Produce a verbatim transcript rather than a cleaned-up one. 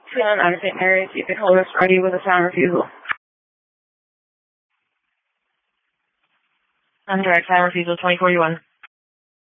Feeling out of Saint Mary's, you can hold us ready with a sound refusal. Contract sound refusal twenty forty-one.